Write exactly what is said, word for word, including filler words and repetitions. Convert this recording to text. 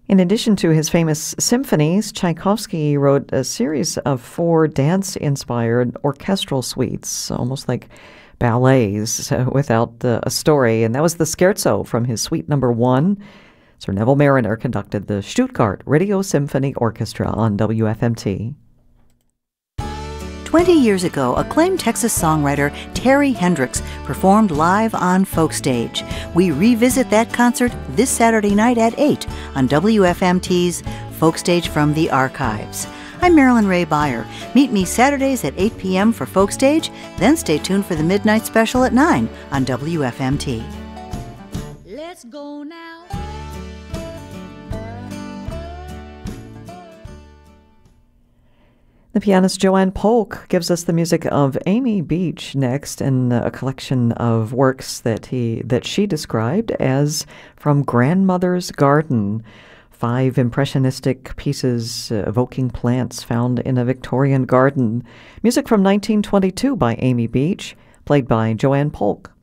In addition to his famous symphonies, Tchaikovsky wrote a series of four dance-inspired orchestral suites, almost like ballets uh, without uh, a story, and that was the Scherzo from his Suite Number One. Sir Neville Marriner conducted the Stuttgart Radio Symphony Orchestra on W F M T. Twenty years ago, acclaimed Texas songwriter Terry Hendricks performed live on Folk Stage. We revisit that concert this Saturday night at eight on W F M T's Folk Stage from the Archives. I'm Marilyn Ray Beyer. Meet me Saturdays at eight p.m. for Folk Stage, then stay tuned for the Midnight Special at nine on W F M T. Let's go now. The pianist Joanne Polk gives us the music of Amy Beach next, in a collection of works that he that she described as from Grandmother's Garden. Five impressionistic pieces uh, evoking plants found in a Victorian garden. Music from nineteen twenty-two by Amy Beach, played by Joanne Polk.